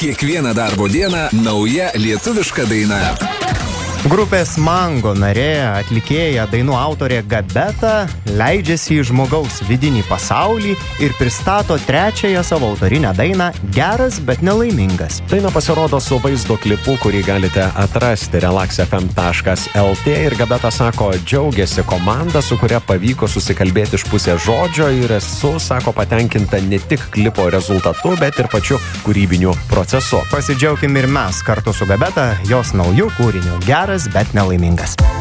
Kiekvieną darbo dieną nauja lietuviška daina. Grupės Mango narė, atlikėja, dainų autorė Gabeta leidžiasi į žmogaus vidinį pasaulį ir pristato trečiąją savo autorinę dainą Geras, bet nelaimingas. Daina pasirodo su vaizdo klipu, kurį galite atrasti relaxfm.lt ir Gabeta sako, džiaugiasi komanda, su kuria pavyko susikalbėti iš pusės žodžio ir esu, sako, patenkinta ne tik klipo rezultatu, bet ir pačiu kūrybiniu procesu. Pasidžiaugim ir mes kartu su Gabeta jos naujų kūrinių Geras, bet nelaimingas.